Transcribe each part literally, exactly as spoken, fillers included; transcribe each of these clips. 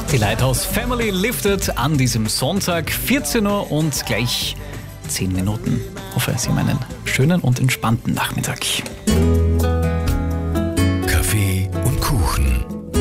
Die Lighthouse Family liftet an diesem Sonntag, vierzehn Uhr und gleich zehn Minuten. Ich hoffe, Sie haben einen schönen und entspannten Nachmittag. Kaffee und Kuchen.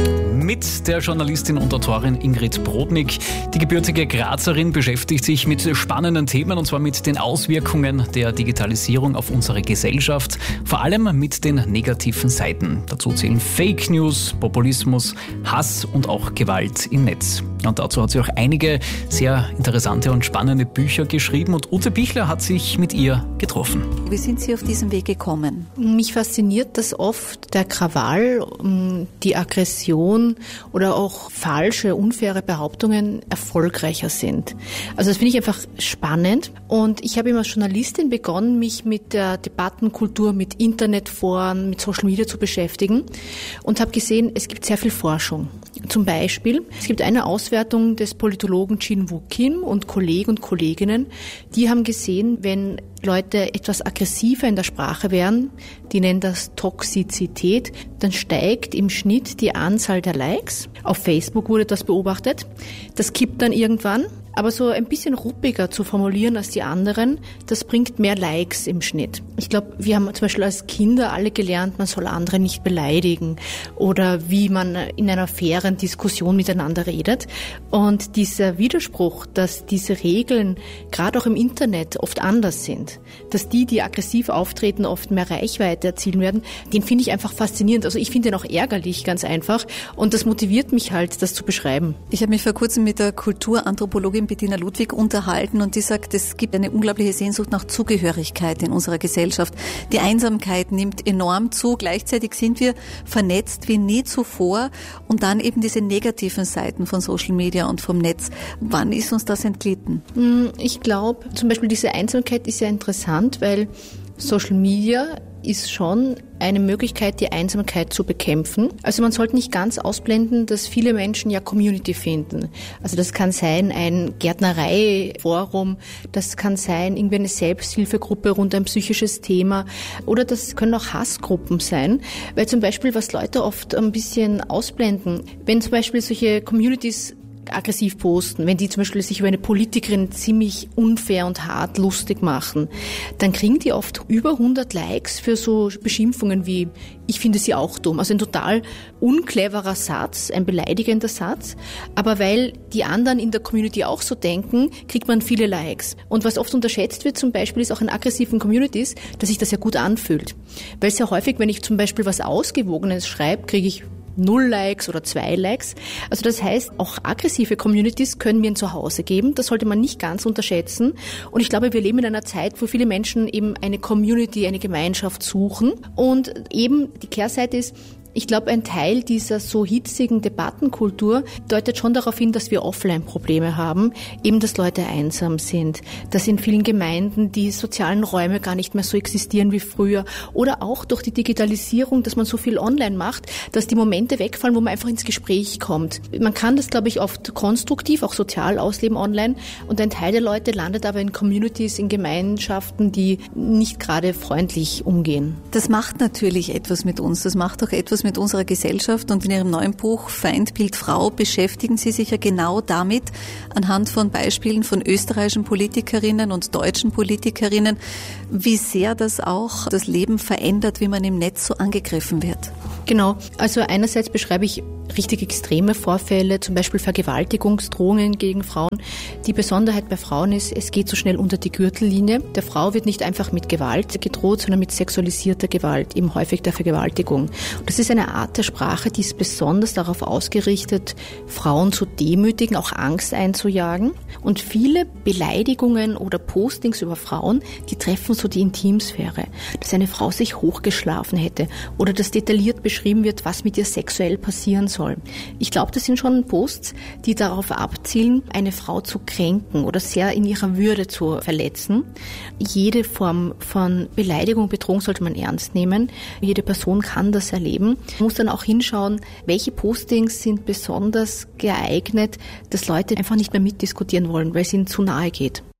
Mit der Journalistin und Autorin Ingrid Brodnik. Die gebürtige Grazerin beschäftigt sich mit spannenden Themen, und zwar mit den Auswirkungen der Digitalisierung auf unsere Gesellschaft, vor allem mit den negativen Seiten. Dazu zählen Fake News, Populismus, Hass und auch Gewalt im Netz. Und dazu hat sie auch einige sehr interessante und spannende Bücher geschrieben, und Ute Bichler hat sich mit ihr getroffen. Wie sind Sie auf diesen Weg gekommen? Mich fasziniert, dass oft der Krawall, die Aggression oder auch falsche, unfaire Behauptungen erfolgreicher sind. Also das finde ich einfach spannend, und ich habe immer als Journalistin begonnen, mich mit der Debattenkultur, mit Internetforen, mit Social Media zu beschäftigen und habe gesehen, es gibt sehr viel Forschung. Zum Beispiel, es gibt eine Auswertung des Politologen Jin-Woo Kim und Kollegen und Kolleginnen, die haben gesehen, wenn Leute etwas aggressiver in der Sprache wären, die nennen das Toxizität, dann steigt im Schnitt die Anzahl der Likes. Auf Facebook wurde das beobachtet. Das kippt dann irgendwann. Aber so ein bisschen ruppiger zu formulieren als die anderen, das bringt mehr Likes im Schnitt. Ich glaube, wir haben zum Beispiel als Kinder alle gelernt, man soll andere nicht beleidigen oder wie man in einer fairen Diskussion miteinander redet. Und dieser Widerspruch, dass diese Regeln gerade auch im Internet oft anders sind, dass die, die aggressiv auftreten, oft mehr Reichweite erzielen werden, den finde ich einfach faszinierend. Also ich finde den auch ärgerlich, ganz einfach. Und das motiviert mich halt, das zu beschreiben. Ich habe mich vor kurzem mit der Kulturanthropologin Bettina Ludwig unterhalten, und die sagt, es gibt eine unglaubliche Sehnsucht nach Zugehörigkeit in unserer Gesellschaft. Die Einsamkeit nimmt enorm zu. Gleichzeitig sind wir vernetzt wie nie zuvor, und dann eben diese negativen Seiten von Social Media und vom Netz. Wann ist uns das entglitten? Ich glaube, zum Beispiel diese Einsamkeit ist ja interessant, weil Social Media ist schon eine Möglichkeit, die Einsamkeit zu bekämpfen. Also man sollte nicht ganz ausblenden, dass viele Menschen ja Community finden. Also das kann sein ein Gärtnereiforum, das kann sein irgendwie eine Selbsthilfegruppe rund ein psychisches Thema, oder das können auch Hassgruppen sein, weil zum Beispiel, was Leute oft ein bisschen ausblenden, wenn zum Beispiel solche Communities aggressiv posten, wenn die zum Beispiel sich über eine Politikerin ziemlich unfair und hart lustig machen, dann kriegen die oft über hundert Likes für so Beschimpfungen wie, ich finde sie auch dumm. Also ein total uncleverer Satz, ein beleidigender Satz, aber weil die anderen in der Community auch so denken, kriegt man viele Likes. Und was oft unterschätzt wird zum Beispiel, ist auch in aggressiven Communities, dass sich das ja gut anfühlt. Weil sehr häufig, wenn ich zum Beispiel was Ausgewogenes schreibe, kriege ich null Likes oder zwei Likes. Also das heißt, auch aggressive Communities können mir ein Zuhause geben. Das sollte man nicht ganz unterschätzen. Und ich glaube, wir leben in einer Zeit, wo viele Menschen eben eine Community, eine Gemeinschaft suchen. Und eben die Kehrseite ist, ich glaube, ein Teil dieser so hitzigen Debattenkultur deutet schon darauf hin, dass wir Offline-Probleme haben, eben dass Leute einsam sind, dass in vielen Gemeinden die sozialen Räume gar nicht mehr so existieren wie früher, oder auch durch die Digitalisierung, dass man so viel online macht, dass die Momente wegfallen, wo man einfach ins Gespräch kommt. Man kann das, glaube ich, oft konstruktiv, auch sozial ausleben online, und ein Teil der Leute landet aber in Communities, in Gemeinschaften, die nicht gerade freundlich umgehen. Das macht natürlich etwas mit uns, das macht auch etwas mit unserer Gesellschaft, und in Ihrem neuen Buch Feindbild Frau beschäftigen Sie sich ja genau damit, anhand von Beispielen von österreichischen Politikerinnen und deutschen Politikerinnen, wie sehr das auch das Leben verändert, wie man im Netz so angegriffen wird. Genau, also einerseits beschreibe ich richtig extreme Vorfälle, zum Beispiel Vergewaltigungsdrohungen gegen Frauen. Die Besonderheit bei Frauen ist, es geht so schnell unter die Gürtellinie. Der Frau wird nicht einfach mit Gewalt gedroht, sondern mit sexualisierter Gewalt, eben häufig der Vergewaltigung. Und das ist eine Art der Sprache, die ist besonders darauf ausgerichtet, Frauen zu demütigen, auch Angst einzujagen. Und viele Beleidigungen oder Postings über Frauen, die treffen so die Intimsphäre, dass eine Frau sich hochgeschlafen hätte oder dass detailliert beschrieben wird, was mit ihr sexuell passieren soll. Ich glaube, das sind schon Posts, die darauf abzielen, eine Frau zu kränken oder sehr in ihrer Würde zu verletzen. Jede Form von Beleidigung, Bedrohung sollte man ernst nehmen. Jede Person kann das erleben. Man muss dann auch hinschauen, welche Postings sind besonders geeignet, dass Leute einfach nicht mehr mitdiskutieren wollen, weil es ihnen zu nahe geht.